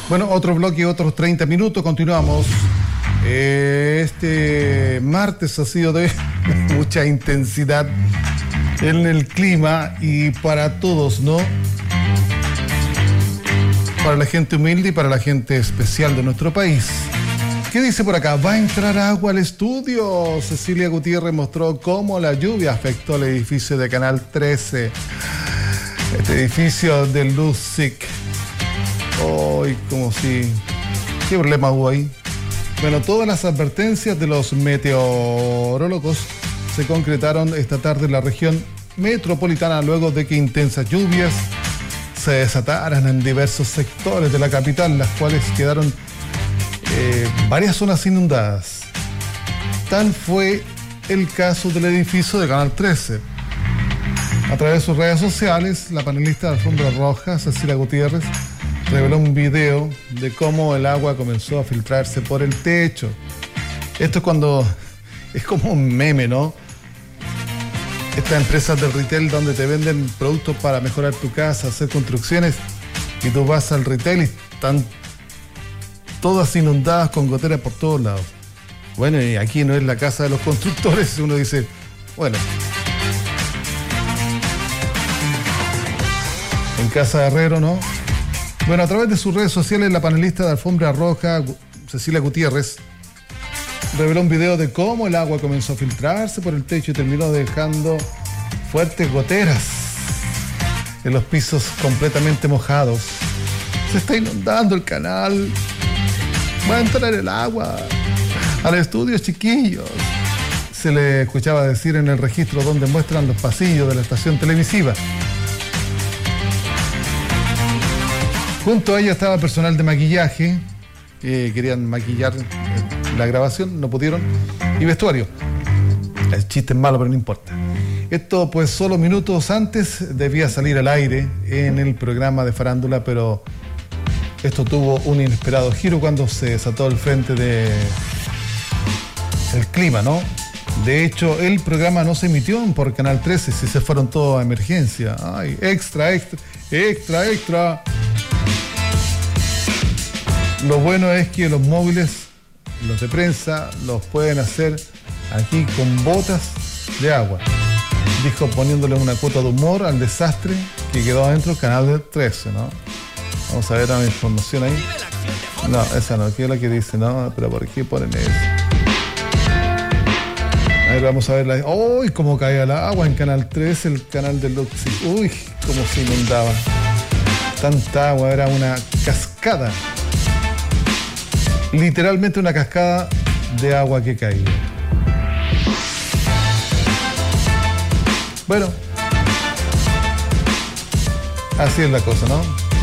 Bueno, otro bloque, otros 30 minutos, continuamos. Este martes ha sido de mucha intensidad en el clima y para todos, ¿no? Para la gente humilde y para la gente especial de nuestro país. ¿Qué dice por acá? ¿Va a entrar agua al estudio? Cecilia Gutiérrez mostró cómo la lluvia afectó el edificio de Canal 13. Este edificio de Lusic. ¡Ay, como si! ¿Qué problema hubo ahí? Bueno, todas las advertencias de los meteorólogos se concretaron esta tarde en la región metropolitana luego de que intensas lluvias se desataran en diversos sectores de la capital, las cuales quedaron varias zonas inundadas. Tal fue el caso del edificio de Canal 13. A través de sus redes sociales, la panelista de Alfombra Roja, Cecilia Gutiérrez, reveló un video de cómo el agua comenzó a filtrarse por el techo. Esto es cuando es como un meme, ¿no? Estas empresas del retail donde te venden productos para mejorar tu casa, hacer construcciones, y tú vas al retail y están todas inundadas con goteras por todos lados. Bueno, y aquí no es la casa de los constructores, uno dice, bueno, en casa de herrero, ¿no? Bueno, a través de sus redes sociales, la panelista de Alfombra Roja, Cecilia Gutiérrez, reveló un video de cómo el agua comenzó a filtrarse por el techo y terminó dejando fuertes goteras en los pisos completamente mojados. Se está inundando el canal. Va a entrar el agua al estudio, chiquillos. Se le escuchaba decir en el registro donde muestran los pasillos de la estación televisiva. Junto a ella estaba personal de maquillaje, que querían maquillar la grabación, no pudieron, y vestuario. El chiste es malo, pero no importa. Esto pues solo minutos antes debía salir al aire en el programa de farándula, pero esto tuvo un inesperado giro cuando se desató el frente del clima, ¿no? De hecho, el programa no se emitió por Canal 13, si se fueron todos a emergencia. ¡Ay, extra! Lo bueno es que los móviles, los de prensa, los pueden hacer aquí con botas de agua. Dijo poniéndole una cuota de humor al desastre que quedó adentro del canal de 13, ¿no? Vamos a ver la información ahí. No, esa no, que es la que dice, ¿no? Pero ¿por qué ponen eso? A ver, vamos a ver la... ¡Uy! Cómo caía el agua en Canal 13, el canal de Luxi. ¡Uy! Cómo se inundaba. Tanta agua, era una cascada. Literalmente una cascada de agua que caía. Bueno, así es la cosa, ¿no?